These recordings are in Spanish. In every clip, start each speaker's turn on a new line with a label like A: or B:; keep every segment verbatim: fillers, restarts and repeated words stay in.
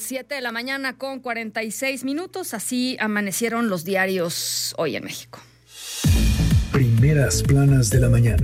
A: Siete de la mañana con cuarenta y seis minutos. Así amanecieron los diarios hoy en México.
B: Primeras planas de la mañana.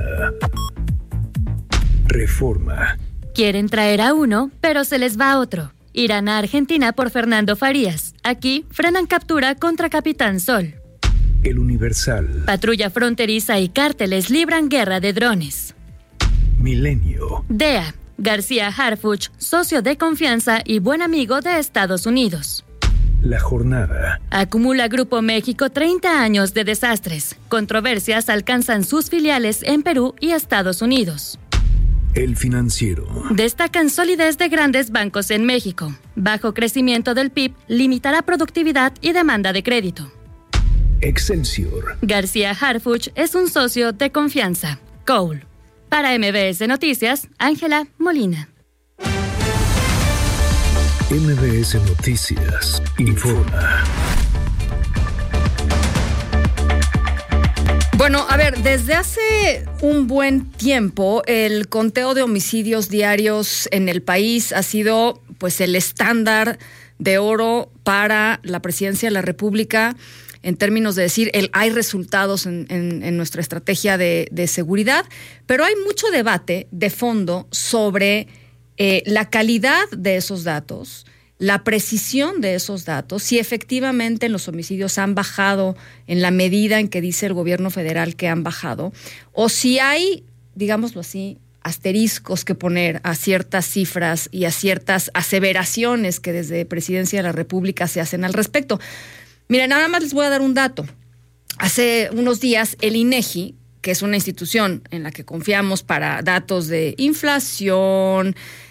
B: Reforma.
C: Quieren traer a uno, pero se les va a otro. Irán a Argentina por Fernando Farías. Aquí frenan captura contra Capitán Sol.
B: El Universal.
C: Patrulla fronteriza y cárteles libran guerra de drones.
B: Milenio.
C: D E A. García Harfuch, socio de confianza y buen amigo de Estados Unidos.
B: La Jornada.
C: Acumula Grupo México treinta años de desastres. Controversias alcanzan sus filiales en Perú y Estados Unidos.
B: El Financiero.
C: Destacan solidez de grandes bancos en México. Bajo crecimiento del P I B limitará productividad y demanda de crédito.
B: Excelsior.
C: García Harfuch es un socio de confianza. Cole. Para M B S Noticias, Ángela Molina.
B: M B S Noticias informa.
A: Bueno, a ver, desde hace un buen tiempo el conteo de homicidios diarios en el país ha sido pues el estándar de oro para la presidencia de la República en términos de decir, el, hay resultados en, en, en nuestra estrategia de, de seguridad, pero hay mucho debate de fondo sobre eh, la calidad de esos datos, la precisión de esos datos, si efectivamente los homicidios han bajado en la medida en que dice el gobierno federal que han bajado, o si hay, digámoslo así, asteriscos que poner a ciertas cifras y a ciertas aseveraciones que desde Presidencia de la República se hacen al respecto. Miren, nada más les voy a dar un dato. Hace unos días el INEGI, que es una institución en la que confiamos para datos de inflación,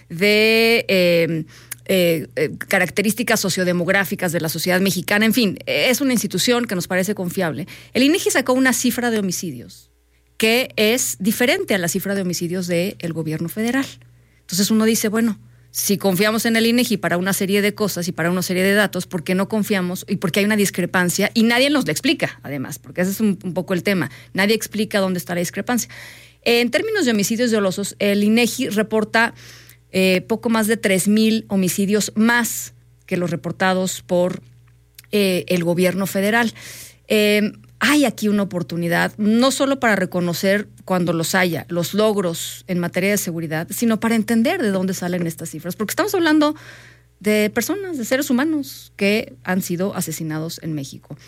A: de eh, eh, eh, características sociodemográficas de la sociedad mexicana, en fin, es una institución que nos parece confiable. El INEGI sacó una cifra de homicidios que es diferente a la cifra de homicidios del gobierno federal. Entonces uno dice, bueno, si confiamos en el INEGI para una serie de cosas y para una serie de datos, ¿por qué no confiamos? Y porque hay una discrepancia y nadie nos la explica, además, porque ese es un, un poco el tema. Nadie explica dónde está la discrepancia. En términos de homicidios dolosos, el INEGI reporta eh, poco más de tres mil homicidios más que los reportados por eh, el gobierno federal. Eh, hay aquí una oportunidad, no solo para reconocer cuando los haya, los logros en materia de seguridad, sino para entender de dónde salen estas cifras, porque estamos hablando de personas, de seres humanos que han sido asesinados en México.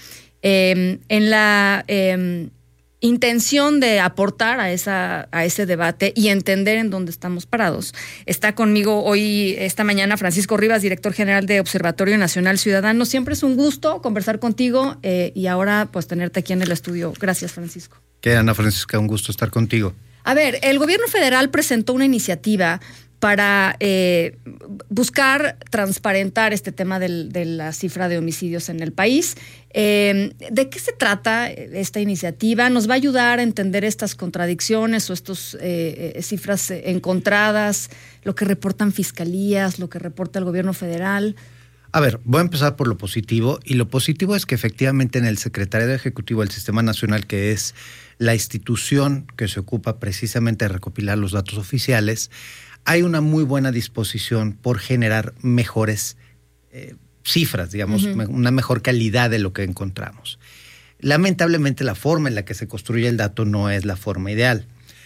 A: Eh, en la eh, intención de aportar a, esa, a ese debate y entender en dónde estamos parados, está conmigo hoy, esta mañana, Francisco Rivas, director general de Observatorio Nacional Ciudadano. Siempre es un gusto conversar contigo eh, y ahora pues tenerte aquí en el estudio. Gracias, Francisco.
D: ¿Qué, Ana Francisca? Un gusto estar contigo.
A: A ver, el gobierno federal presentó una iniciativa para eh, buscar transparentar este tema del, de la cifra de homicidios en el país. Eh, ¿De qué se trata esta iniciativa? ¿Nos va a ayudar a entender estas contradicciones o estas eh, eh, cifras encontradas, lo que reportan fiscalías, lo que reporta el gobierno federal?
D: A ver, voy a empezar por lo positivo, y lo positivo es que efectivamente en el Secretariado Ejecutivo del Sistema Nacional, que es la institución que se ocupa precisamente de recopilar los datos oficiales, hay una muy buena disposición por generar mejores eh, cifras, digamos, uh-huh. me, una mejor calidad de lo que encontramos. Lamentablemente la forma en la que se construye el dato no es la forma ideal.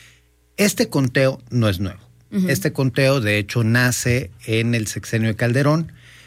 D: Este conteo no es nuevo. Uh-huh. Este conteo, de hecho, nace en el sexenio de Calderón.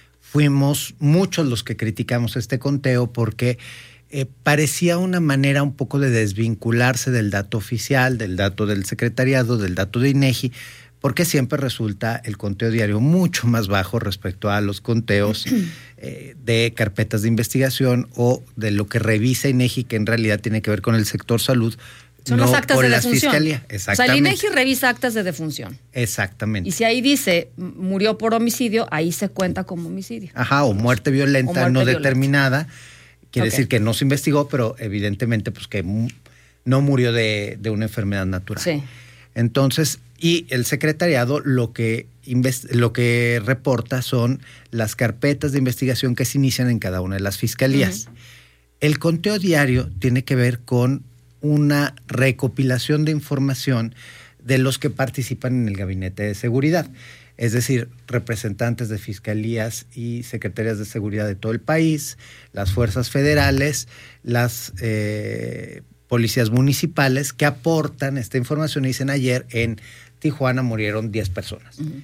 D: Fuimos muchos los que criticamos este conteo porque eh, parecía una manera un poco de desvincularse del dato oficial, del dato del secretariado, del dato de INEGI, porque siempre resulta el conteo diario mucho más bajo respecto a los conteos eh, de carpetas de investigación o de lo que revisa INEGI, que en realidad tiene que ver con el sector salud.
A: Son no las actas de defunción.
D: Fiscalía. Exactamente.
A: O sea, el INEGI revisa actas de defunción.
D: Exactamente.
A: Y si ahí dice murió por homicidio, ahí se cuenta como homicidio.
D: Ajá, o muerte violenta o muerte no violenta. Determinada. Quiere okay. decir que no se investigó, pero evidentemente pues que no murió de, de una enfermedad natural.
A: Sí.
D: Entonces, y el secretariado lo que, invest- lo que reporta son las carpetas de investigación que se inician en cada una de las fiscalías. Uh-huh. El conteo diario tiene que ver con una recopilación de información de los que participan en el gabinete de seguridad. es decir, representantes de fiscalías y secretarías de seguridad de todo el país, las fuerzas federales, las eh, policías municipales que aportan esta información y dicen ayer en Tijuana murieron diez personas. Uh-huh.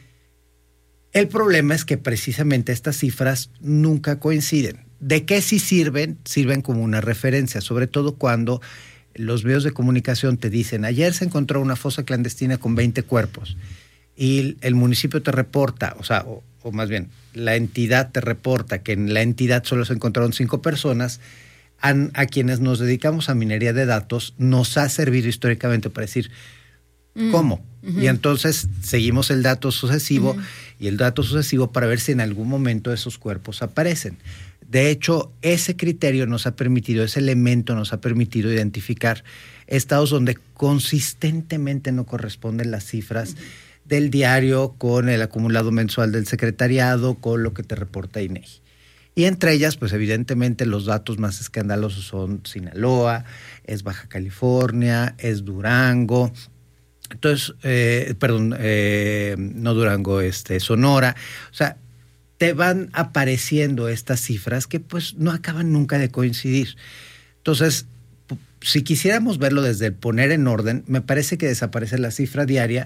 D: El problema es que precisamente estas cifras nunca coinciden. ¿De qué sí sirven? Sirven como una referencia, sobre todo cuando los medios de comunicación te dicen ayer se encontró una fosa clandestina con veinte cuerpos y el municipio te reporta, o sea, o, o más bien, la entidad te reporta que en la entidad solo se encontraron cinco personas. A, a quienes nos dedicamos a minería de datos nos ha servido históricamente para decir mm. ¿cómo? Uh-huh. Y entonces seguimos el dato sucesivo uh-huh. y el dato sucesivo para ver si en algún momento esos cuerpos aparecen. De hecho, ese criterio nos ha permitido, ese elemento nos ha permitido identificar estados donde consistentemente no corresponden las cifras uh-huh. del diario con el acumulado mensual del secretariado, con lo que te reporta I N E G I. Y entre ellas, pues evidentemente los datos más escandalosos son Sinaloa, es Baja California, es Durango. Entonces, eh, perdón, eh, no Durango, este, Sonora. O sea, te van apareciendo estas cifras que pues no acaban nunca de coincidir. Entonces, p- si quisiéramos verlo desde el poner en orden, me parece que desaparecer la cifra diaria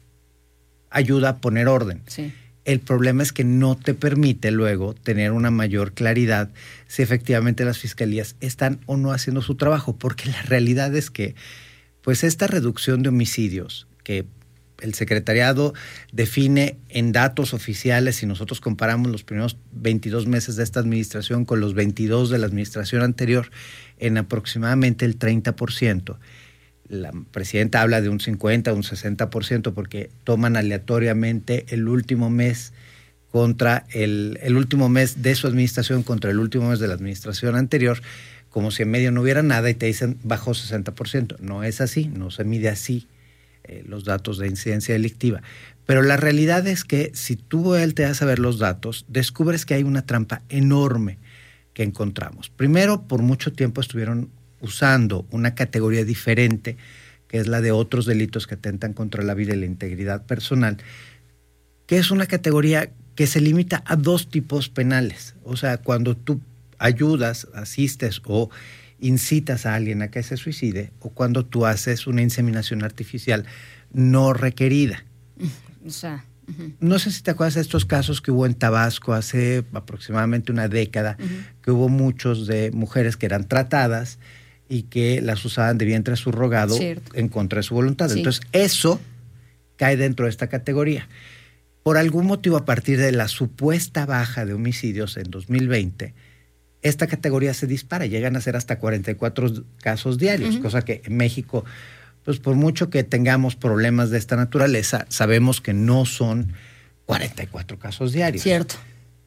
D: ayuda a poner orden.
A: Sí.
D: El problema es que no te permite luego tener una mayor claridad si efectivamente las fiscalías están o no haciendo su trabajo, porque la realidad es que pues esta reducción de homicidios que el secretariado define en datos oficiales, si nosotros comparamos los primeros veintidós meses de esta administración con los veintidós de la administración anterior, en aproximadamente el treinta por ciento. La presidenta habla de un cincuenta, un sesenta por ciento porque toman aleatoriamente el último mes contra el, el último mes de su administración contra el último mes de la administración anterior, como si en medio no hubiera nada y te dicen bajó sesenta por ciento. No es así, no se mide así eh, los datos de incidencia delictiva. Pero la realidad es que si tú volteas a ver los datos, descubres que hay una trampa enorme que encontramos. Primero, por mucho tiempo estuvieron usando una categoría diferente, que es la de otros delitos que atentan contra la vida y la integridad personal, que es una categoría que se limita a dos tipos penales. O sea, cuando tú ayudas, asistes o incitas a alguien a que se suicide, o cuando tú haces una inseminación artificial no requerida.
A: O sea, uh-huh.
D: No sé si te acuerdas de estos casos que hubo en Tabasco hace aproximadamente una década, uh-huh. que hubo muchos de mujeres que eran tratadas y que las usaban de vientre subrogado Cierto. en contra de su voluntad. Sí. Entonces, eso cae dentro de esta categoría. Por algún motivo, a partir de la supuesta baja de homicidios en dos mil veinte, esta categoría se dispara, llegan a ser hasta cuarenta y cuatro casos diarios, uh-huh. cosa que en México, pues por mucho que tengamos problemas de esta naturaleza, sabemos que no son cuarenta y cuatro casos diarios.
A: Cierto.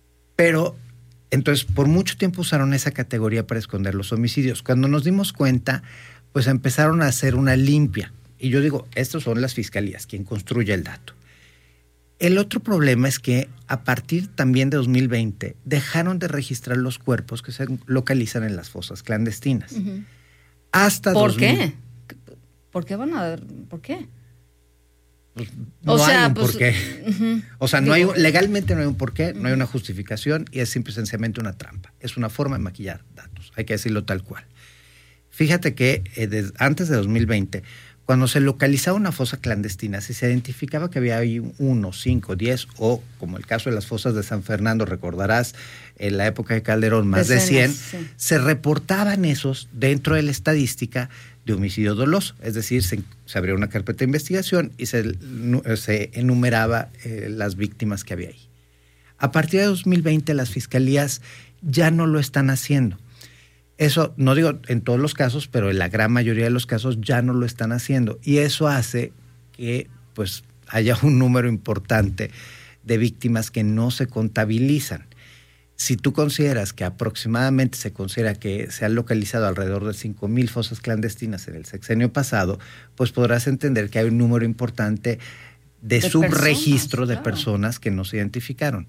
D: Pero, entonces, por mucho tiempo usaron esa categoría para esconder los homicidios. Cuando nos dimos cuenta, pues empezaron a hacer una limpia. Y yo digo, estos son las fiscalías, quien construye el dato. El otro problema es que a partir también de dos mil veinte dejaron de registrar los cuerpos que se localizan en las fosas clandestinas.
A: Uh-huh.
D: Hasta
A: ¿Por
D: dos mil...
A: qué? ¿Por qué van a...? ¿Por qué?
D: Pues no
A: o
D: hay
A: sea,
D: un
A: pues,
D: porqué.
A: Uh-huh.
D: O sea, no
A: Digo,
D: hay, legalmente no hay un porqué,
A: uh-huh.
D: no hay una justificación y es simple y sencillamente una trampa. Es una forma de maquillar datos, hay que decirlo tal cual. Fíjate que eh, desde, antes de dos mil veinte, cuando se localizaba una fosa clandestina, si se identificaba que había ahí uno, cinco, diez, o como el caso de las fosas de San Fernando, recordarás, en la época de Calderón, más Decenas, de cien, sí. se reportaban esos dentro de la estadística de homicidio doloso. Es decir, se, se abría una carpeta de investigación y se, se enumeraba eh, las víctimas que había ahí. A partir de dos mil veinte, las fiscalías ya no lo están haciendo. Eso, no digo en todos los casos, pero en la gran mayoría de los casos ya no lo están haciendo. Y eso hace que pues, haya un número importante de víctimas que no se contabilizan. Si tú consideras que aproximadamente se considera que se han localizado alrededor de cinco mil fosas clandestinas en el sexenio pasado, pues podrás entender que hay un número importante de, de subregistro personas, de claro. personas que no se identificaron.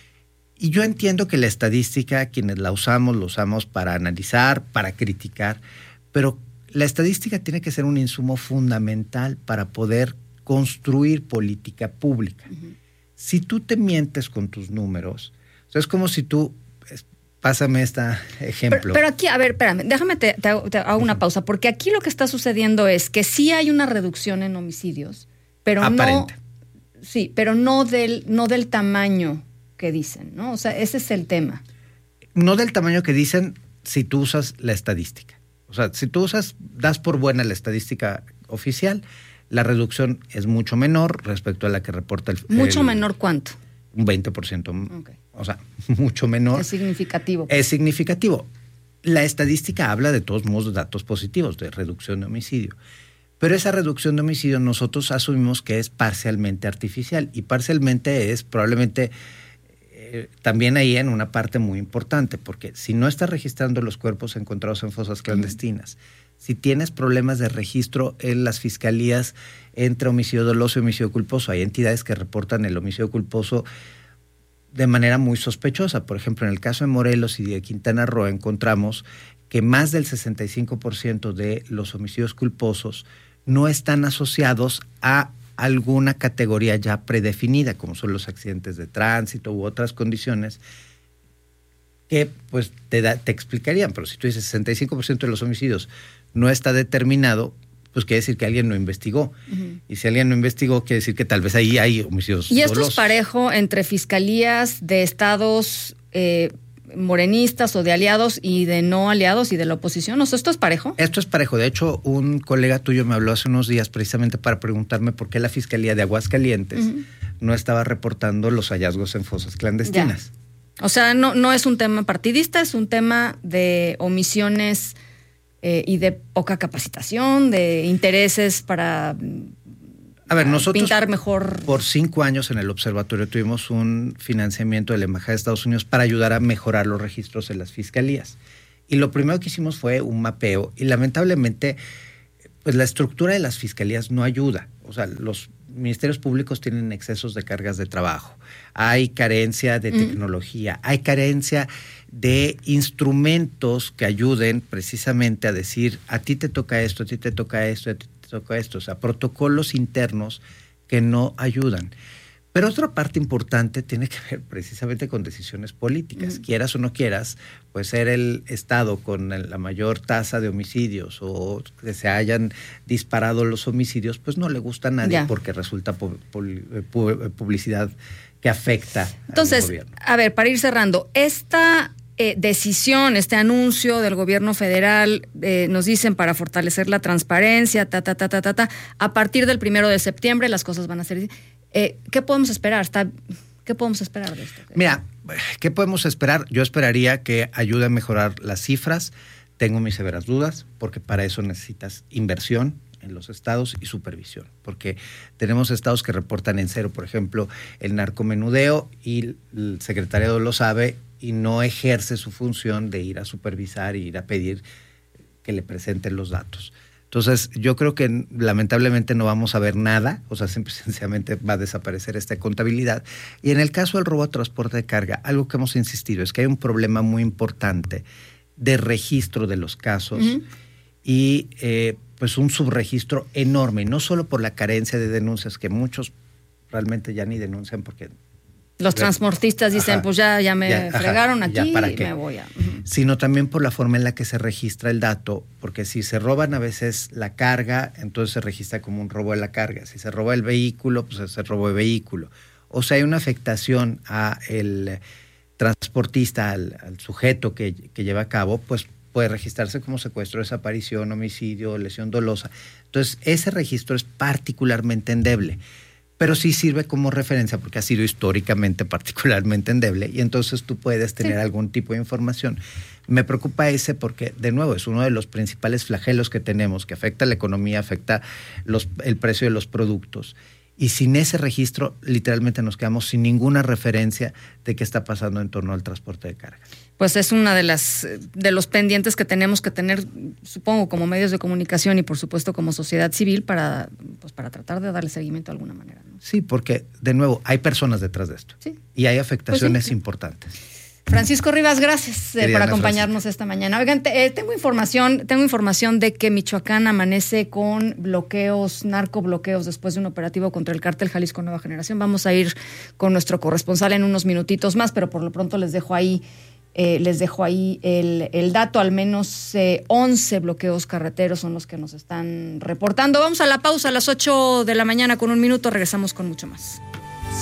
D: Y yo entiendo que la estadística, quienes la usamos, la usamos para analizar, para criticar, pero la estadística tiene que ser un insumo fundamental para poder construir política pública. Uh-huh. Si tú te mientes con tus números, o sea, es como si tú, pásame este ejemplo.
A: Pero, pero aquí, a ver, espérame, déjame te, te, te hago una pausa, porque aquí lo que está sucediendo es que sí hay una reducción en homicidios, pero
D: aparente.
A: no, sí, pero no del, no del tamaño que dicen, ¿no? O sea, ese es el tema.
D: No del tamaño que dicen si tú usas la estadística. O sea, si tú usas, das por buena la estadística oficial, la reducción es mucho menor respecto a la que reporta el...
A: ¿Mucho
D: el,
A: menor cuánto?
D: Un veinte por ciento.
A: Okay.
D: O sea, mucho menor.
A: Es significativo.
D: Es significativo. La estadística habla de todos modos de datos positivos, de reducción de homicidio. Pero esa reducción de homicidio nosotros asumimos que es parcialmente artificial y parcialmente es probablemente eh, también ahí en una parte muy importante, porque si no estás registrando los cuerpos encontrados en fosas clandestinas, uh-huh. si tienes problemas de registro en las fiscalías entre homicidio doloso y homicidio culposo, hay entidades que reportan el homicidio culposo de manera muy sospechosa. Por ejemplo, en el caso de Morelos y de Quintana Roo encontramos que más del sesenta y cinco por ciento de los homicidios culposos no están asociados a alguna categoría ya predefinida, como son los accidentes de tránsito u otras condiciones que pues te, da, te explicarían. Pero si tú dices sesenta y cinco por ciento de los homicidios no está determinado, pues quiere decir que alguien no investigó. Uh-huh. Y si alguien no investigó, quiere decir que tal vez ahí hay homicidios
A: ¿Y esto
D: dolosos.
A: Es parejo entre fiscalías de estados eh, morenistas o de aliados y de no aliados y de la oposición? ¿O sea, esto es parejo?
D: Esto es parejo. De hecho, un colega tuyo me habló hace unos días precisamente para preguntarme por qué la Fiscalía de Aguascalientes uh-huh. no estaba reportando los hallazgos en fosas clandestinas.
A: Ya. O sea, no, no es un tema partidista, es un tema de omisiones Eh, y de poca capacitación, de intereses para
D: a ver, nosotros
A: pintar mejor.
D: Por cinco años en el observatorio tuvimos un financiamiento de la Embajada de Estados Unidos para ayudar a mejorar los registros en las fiscalías. Y lo primero que hicimos fue un mapeo y lamentablemente pues la estructura de las fiscalías no ayuda. O sea, los ministerios públicos tienen excesos de cargas de trabajo, hay carencia de tecnología, mm. hay carencia de instrumentos que ayuden precisamente a decir, a ti te toca esto, a ti te toca esto, a ti te toca esto. O sea, protocolos internos que no ayudan. Pero otra parte importante tiene que ver precisamente con decisiones políticas. Mm. Quieras o no quieras, pues ser el Estado con la mayor tasa de homicidios o que se hayan disparado los homicidios, pues no le gusta a nadie yeah. porque resulta pu- pu- pu- publicidad que afecta
A: Entonces,
D: al gobierno.
A: A ver, para ir cerrando, esta eh, decisión, este anuncio del gobierno federal, eh, nos dicen para fortalecer la transparencia, ta, ta, ta, ta, ta, ta, a partir del primero de septiembre las cosas van a ser... Eh, ¿Qué podemos esperar? Está, ¿Qué podemos esperar de esto?
D: Mira, ¿qué podemos esperar? Yo esperaría que ayude a mejorar las cifras. Tengo mis severas dudas, porque para eso necesitas inversión en los estados y supervisión, porque tenemos estados que reportan en cero, por ejemplo, el narcomenudeo, y el secretariado lo sabe y no ejerce su función de ir a supervisar y ir a pedir que le presenten los datos. Entonces, yo creo que lamentablemente no vamos a ver nada, o sea, simple, sencillamente va a desaparecer esta contabilidad. Y en el caso del robo a transporte de carga, algo que hemos insistido es que hay un problema muy importante de registro de los casos uh-huh. y eh, pues un subregistro enorme, no solo por la carencia de denuncias, que muchos realmente ya ni denuncian porque...
A: Los transportistas dicen, ajá, pues ya, ya me ya, fregaron ajá, aquí
D: ¿para
A: y
D: qué?
A: me voy a... Uh-huh.
D: Sino también por la forma en la que se registra el dato, porque si se roban a veces la carga, entonces se registra como un robo de la carga. Si se roba el vehículo, pues se robo de vehículo. O sea, hay una afectación al transportista, al, al sujeto que, que lleva a cabo, pues puede registrarse como secuestro, desaparición, homicidio, lesión dolosa. Entonces, ese registro es particularmente endeble. Pero sí sirve como referencia porque ha sido históricamente particularmente endeble y entonces tú puedes tener sí. algún tipo de información. Me preocupa ese porque, de nuevo, es uno de los principales flagelos que tenemos, que afecta a la economía, afecta los, el precio de los productos. Y sin ese registro, literalmente nos quedamos sin ninguna referencia de qué está pasando en torno al transporte de carga.
A: Pues es una de las de los pendientes que tenemos que tener, supongo, como medios de comunicación y por supuesto como sociedad civil para, pues, para tratar de darle seguimiento de alguna manera, ¿no?
D: Sí, porque, de nuevo, hay personas detrás de esto.
A: Sí.
D: Y hay afectaciones
A: pues sí,
D: importantes.
A: Francisco Rivas, gracias eh, por acompañarnos
D: Francisco.
A: esta mañana. Oigan, te, eh, tengo información, tengo información de que Michoacán amanece con bloqueos, narcobloqueos después de un operativo contra el cártel Jalisco Nueva Generación. Vamos a ir con nuestro corresponsal en unos minutitos más, pero por lo pronto les dejo ahí, eh, les dejo ahí el, el dato. Al menos eh, once bloqueos carreteros son los que nos están reportando. Vamos a la pausa a las ocho de la mañana con un minuto. Regresamos con mucho más.